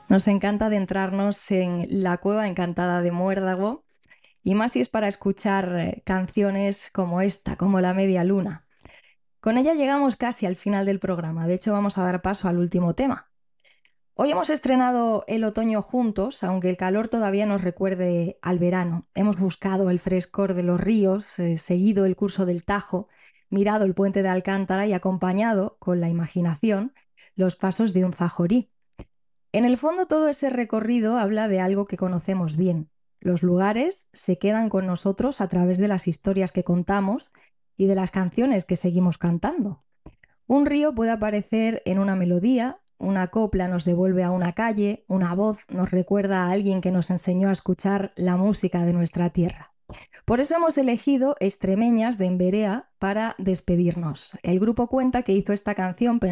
Nos encanta adentrarnos en la cueva encantada de Muérdago y más si es para escuchar canciones como esta, como La Media Luna. Con ella llegamos casi al final del programa, de hecho vamos a dar paso al último tema. Hoy hemos estrenado el otoño juntos, aunque el calor todavía nos recuerde al verano. Hemos buscado el frescor de los ríos, seguido el curso del Tajo, mirado el puente de Alcántara y acompañado, con la imaginación, los pasos de un zajorí. En el fondo, todo ese recorrido habla de algo que conocemos bien. Los lugares se quedan con nosotros a través de las historias que contamos y de las canciones que seguimos cantando. Un río puede aparecer en una melodía, una copla nos devuelve a una calle, una voz nos recuerda a alguien que nos enseñó a escuchar la música de nuestra tierra. Por eso hemos elegido Extremeñas de Emberea para despedirnos. El grupo cuenta que hizo esta canción